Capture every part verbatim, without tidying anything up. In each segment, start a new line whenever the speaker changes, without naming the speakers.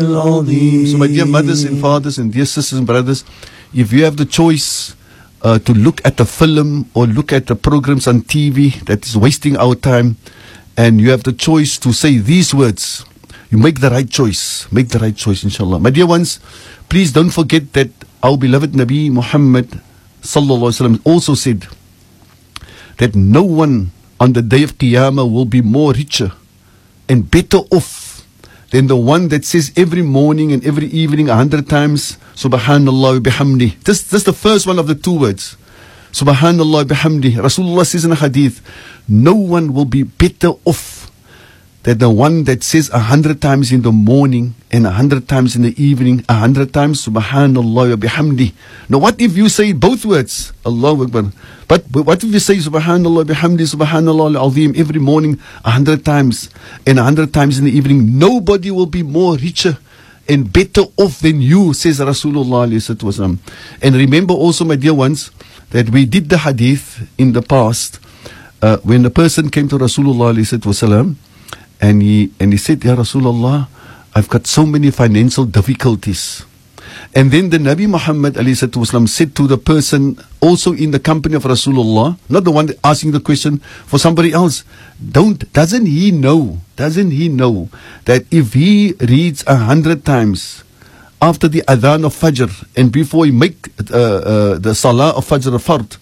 So my dear mothers and fathers and dear sisters and brothers, if you have the choice uh, to look at a film or look at the programs on T V that is wasting our time, and you have the choice to say these words, you make the right choice. Make the right choice, inshallah. My dear ones, please don't forget that our beloved Nabi Muhammad sallallahu alaihi wasallam also said that no one on the day of Qiyamah will be more richer and better off than the one that says every morning and every evening a hundred times, Subhanallah wa bihamdi. This, this is the first one of the two words. Subhanallah wa bihamdi. Rasulullah says in a hadith, no one will be better off than the one that says a hundred times in the morning and a hundred times in the evening, a hundred times Subhanallah wa bihamdi. Now what if you say both words? Allahu Akbar. But, but what if you say Subhanallah wa bihamdi, Subhanallah al-Azim every morning a hundred times and a hundred times in the evening? Nobody will be more richer and better off than you, says Rasulullah alayhi wasallam. And remember also, my dear ones, that we did the hadith in the past uh, when the person came to Rasulullah alayhi wasallam. And he, and he said, Ya Rasulullah, I've got so many financial difficulties. And then the Nabi Muhammad ﷺ said to the person also in the company of Rasulullah, not the one asking the question, for somebody else, don't, doesn't he know, doesn't he know that if he reads a hundred times after the adhan of Fajr and before he make uh, uh, the salah of Fajr Fard,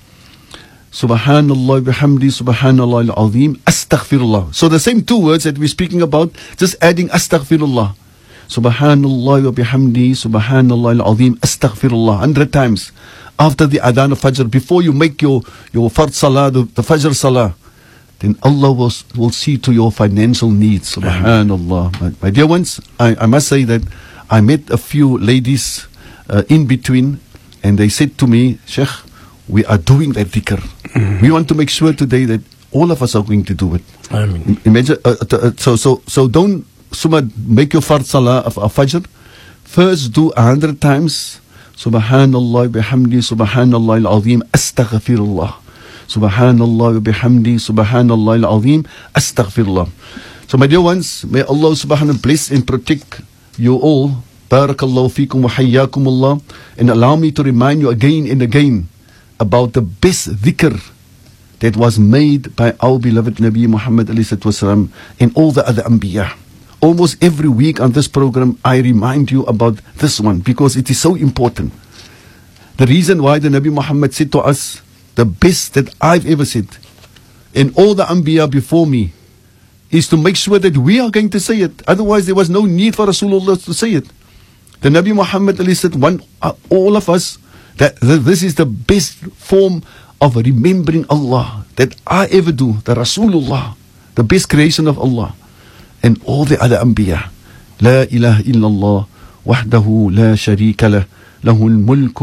Subhanallah bihamdi, Subhanallah al-Azim, Astaghfirullah. So the same two words that we're speaking about, just adding Astaghfirullah. Subhanallah wa bihamdi, Subhanallah al-Azim, Astaghfirullah. Hundred times after the adhan of Fajr, before you make your, your Fard Salah, the, the Fajr Salah, then Allah will, will see to your financial needs. Subhanallah. My, my dear ones, I, I must say that I met a few ladies uh, in between, and they said to me, Sheikh, we are doing that dhikr. Mm-hmm. We want to make sure today that all of us are going to do it.
I mean,
imagine. Uh, uh, so, so, so don't suma make your fard salah of, of Fajr. First, do a hundred times. Subhanallah bihamdi, Subhanallah al-Azim, Astaghfirullah. Subhanallah bihamdi, Subhanallah al-Azim, Astaghfirullah. So, my dear ones, may Allah subhanahu bless and protect you all. Barakallahu feekum wa hayyakum Allah. And allow me to remind you again and again about the best dhikr that was made by our beloved Nabi Muhammad ﷺ and all the other Anbiya. Almost every week on this program, I remind you about this one because it is so important. The reason why the Nabi Muhammad said to us, the best that I've ever said, and all the Anbiya before me, is to make sure that we are going to say it. Otherwise, there was no need for Rasulullah to say it. The Nabi Muhammad ﷺ said, one, uh, all of us, that this is the best form of remembering Allah that I ever do. The Rasulullah, the best creation of Allah, and all the other Anbiya. La ilaha illallah, wahdahu la sharika lah, lahul mulku